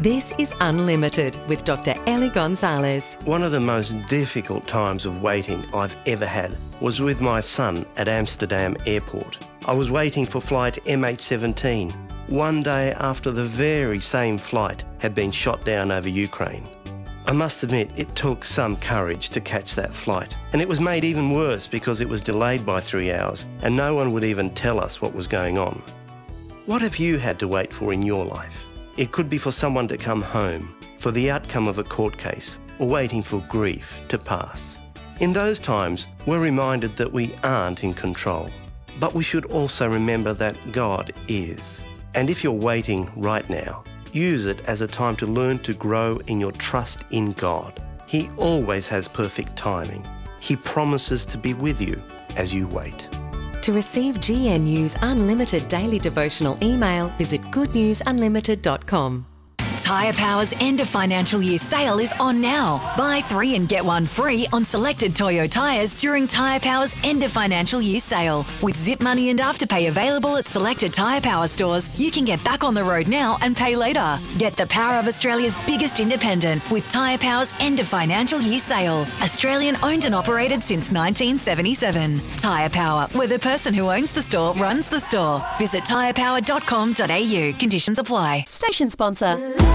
This is Unlimited with Dr. Ellie Gonzalez. One of the most difficult times of waiting I've ever had was with my son at Amsterdam Airport. I was waiting for flight MH17, one day after the very same flight had been shot down over Ukraine. I must admit, it took some courage to catch that flight, and it was made even worse because it was delayed by 3 hours and no one would even tell us what was going on. What have you had to wait for in your life? It could be for someone to come home, for the outcome of a court case, or waiting for grief to pass. In those times, we're reminded that we aren't in control, but we should also remember that God is. And if you're waiting right now, use it as a time to learn to grow in your trust in God. He always has perfect timing. He promises to be with you as you wait. To receive GNU's Unlimited daily devotional email, visit goodnewsunlimited.com. Tyre Power's end of financial year sale is on now. Buy 3 and get 1 free on selected Toyo tyres during Tyre Power's end of financial year sale. With Zip Money and Afterpay available at selected Tyre Power stores, you can get back on the road now and pay later. Get the power of Australia's biggest independent with Tyre Power's end of financial year sale. Australian owned and operated since 1977. Tyre Power, where the person who owns the store runs the store. Visit tyrepower.com.au. Conditions apply. Station sponsor.